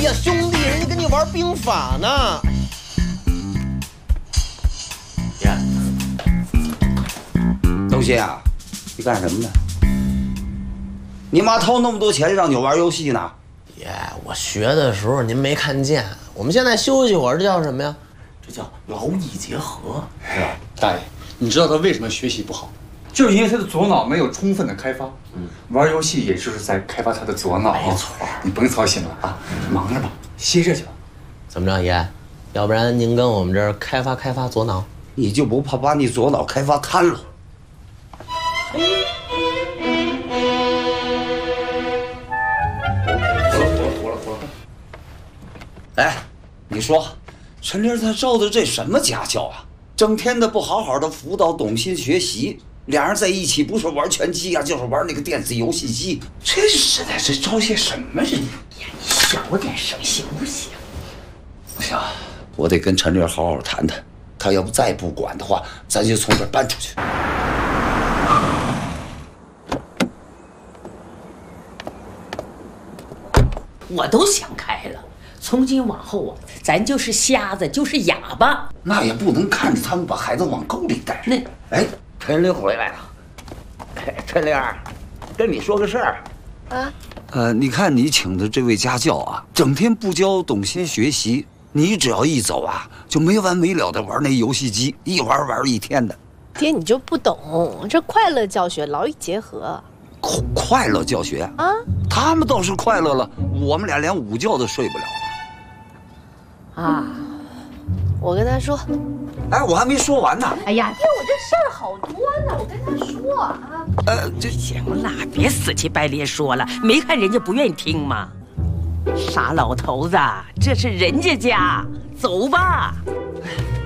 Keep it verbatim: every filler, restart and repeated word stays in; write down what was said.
呀，兄弟，人家跟你玩兵法呢。 爷， 东西啊，你干什么呢？你妈掏那么多钱让你玩游戏呢？ 爷，我学的时候您没看见，我们现在休息会儿，这叫什么呀？ 这叫劳逸结合，是吧？ 大爷，你知道他为什么学习不好？就是因为他的左脑没有充分的开发。嗯，玩游戏也就是在开发他的左脑。 没错， 你甭操心了啊，忙着吧，歇着去吧。 怎么着，爷？要不然您跟我们这儿开发开发左脑？ 你就不怕把你左脑开发瘫了？哎，你说，陈玲她招的这什么家教啊？整天的不好好的辅导董卿学习，俩人在一起不是玩拳击啊，就是玩那个电子游戏机。这时代是招些什么人呀？ 你小点声行不行？ 不行，我得跟陈玲好好谈谈。她要不再不管的话，咱就从这儿搬出去。 我都想开了。从今往后啊，咱就是瞎子，就是哑巴。 那也不能看着他们把孩子往沟里带。 那， 哎，陈玲回来了。哎，陈玲，跟你说个事儿。 啊？ 呃，你看你请的这位家教啊，整天不教董卿学习，你只要一走啊，就没完没了的玩那游戏机，一玩玩一天的。 爹，你就不懂，这快乐教学，劳逸结合。 快快乐教学啊？ 他们倒是快乐了，我们俩连午觉都睡不了。 啊，我跟他说。 哎，我还没说完呢。 哎呀，爹，我这事儿好多呢，我跟他说啊。 呃，这行了，别死乞白咧说了，没看人家不愿意听吗？傻老头子，这是人家家，走吧。